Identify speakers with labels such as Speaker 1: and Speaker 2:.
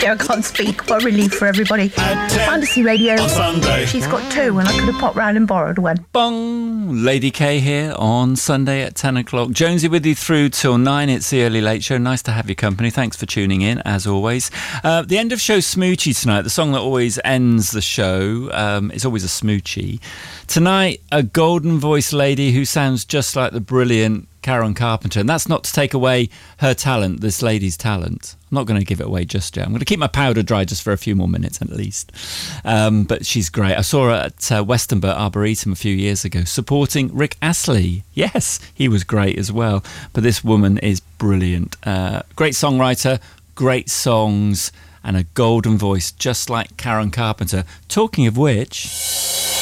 Speaker 1: dear, I can't speak. What a relief for everybody. Fantasy Radio.
Speaker 2: On Sunday.
Speaker 1: She's got two, and I could have popped round and borrowed one.
Speaker 3: Bong! Lady K here on Sunday at 10 o'clock. Jonesy with you through till 9. It's the Early Late Show. Nice to have your company. Thanks for tuning in, as always. The end of show smoochy tonight. The song that always ends the show is always a smoochy. Tonight, a golden voice lady who sounds just like the brilliant Karen Carpenter. And that's not to take away her talent, this lady's talent. I'm not going to give it away just yet. I'm going to keep my powder dry just for a few more minutes at least. But she's great. I saw her at Westonbirt Arboretum a few years ago supporting Rick Astley. Yes, he was great as well. But this woman is brilliant. Great songwriter, great songs, and a golden voice just like Karen Carpenter. Talking of which...